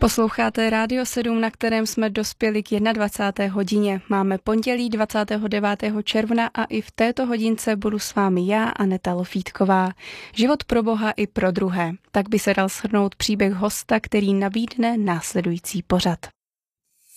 Posloucháte Rádio 7, na kterém jsme dospěli k 21. hodině. Máme pondělí 29. června a i v této hodince budu s vámi já, Aneta Lofítková. Život pro Boha i pro druhé. Tak by se dal shrnout příběh hosta, který nabídne následující pořad.